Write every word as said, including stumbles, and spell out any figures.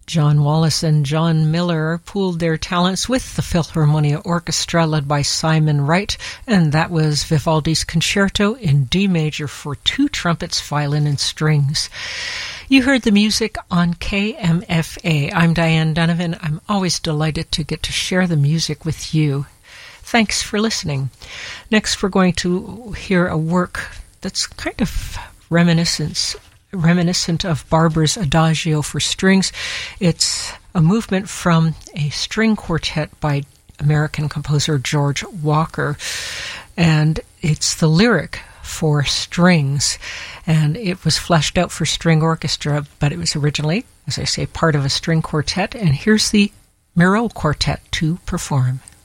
John Wallace and John Miller pooled their talents with the Philharmonia Orchestra led by Simon Wright, and that was Vivaldi's Concerto in D major for two trumpets, violin, and strings. You heard the music on K M F A. I'm Diane Donovan. I'm always delighted to get to share the music with you. Thanks for listening. Next, we're going to hear a work that's kind of reminiscent reminiscent of Barber's Adagio for strings. It's a movement from a string quartet by American composer George Walker, and it's the lyric for strings, and it was fleshed out for string orchestra, but it was originally, as I say, part of a string quartet, and here's the Miro Quartet to perform.